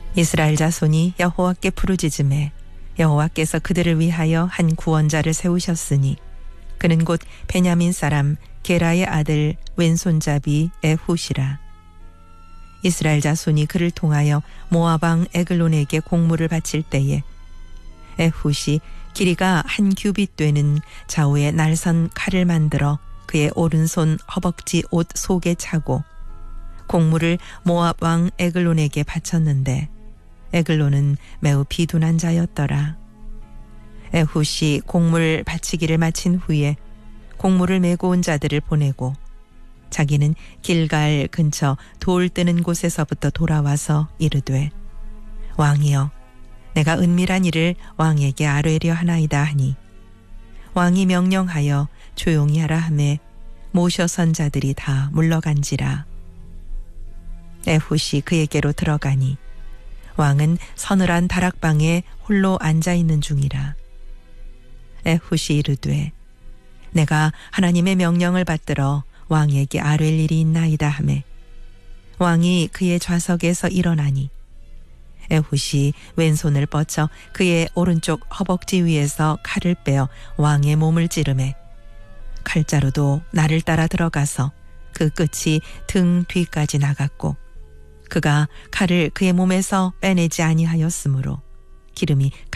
이스라엘 자손이 여호와께 부르짖음에 여호와께서 그들을 위하여 한 구원자를 세우셨으니 그는 곧 베냐민 사람 게라의 아들 왼손잡이 에훗이라. 이스라엘 자손이 그를 통하여 모압 왕 에글론에게 공물을 바칠 때에 에훗이 길이가 한 규빗 되는 좌우에 날선 칼을 만들어 그의 오른손 허벅지 옷 속에 차고 공물을 모압 왕 에글론에게 바쳤는데 에글론은 매우 비둔한 자였더라. 에훗이 공물 바치기를 마친 후에 공물을 메고 온 자들을 보내고 자기는 길갈 근처 돌 뜨는 곳에서부터 돌아와서 이르되 왕이여 내가 은밀한 일을 왕에게 아뢰려 하나이다 하니 왕이 명령하여 조용히 하라 하매 모셔선 자들이 다 물러간지라. 에훗이 그에게로 들어가니 왕은 서늘한 다락방에 홀로 앉아있는 중이라. 에훗이 이르되 내가 하나님의 명령을 받들어 왕에게 아뢰 일이 있나이다 하매 왕이 그의 좌석에서 일어나니 에훗이 왼손을 뻗쳐 그의 오른쪽 허벅지 위에서 칼을 빼어 왕의 몸을 찌르매 칼자루도 나를 따라 들어가서 그 끝이 등 뒤까지 나갔고 그가 칼을 그의 몸에서 빼내지 아니하였으므로 기름이